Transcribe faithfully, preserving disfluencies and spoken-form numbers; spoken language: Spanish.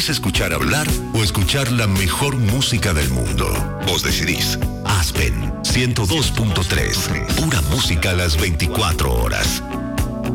¿Querés escuchar hablar o escuchar la mejor música del mundo? Vos decidís. Aspen ciento dos punto tres. Pura música a las veinticuatro horas.